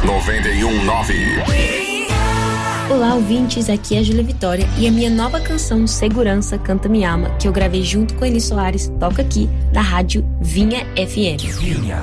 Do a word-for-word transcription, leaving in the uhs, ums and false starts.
noventa e um nove. Olá, ouvintes, aqui é a Júlia Vitória e a minha nova canção Segurança Canta Me Ama, que eu gravei junto com Eni Soares, toca aqui na rádio Vinha F M. Vinha.